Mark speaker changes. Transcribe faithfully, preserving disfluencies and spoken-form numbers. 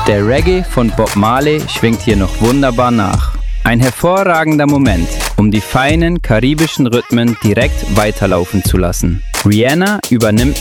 Speaker 1: Der Reggae von Bob Marley schwingt hier noch wunderbar nach. Ein hervorragender Moment, um die feinen karibischen Rhythmen direkt weiterlaufen zu lassen. Rihanna übernimmt